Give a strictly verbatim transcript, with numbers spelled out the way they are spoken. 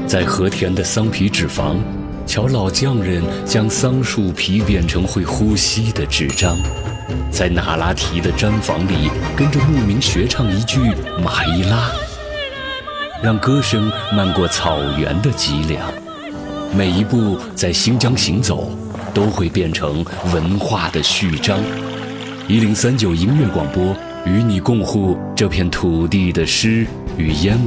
在和田的桑皮纸坊，瞧老匠人将桑树皮变成会呼吸的纸张，在那拉提的毡房里，跟着牧民学唱一句马伊拉，让歌声漫过草原的脊梁。每一步在新疆行走，都会变成文化的序章。一零三九音乐广播，与你共护这片土地的诗与烟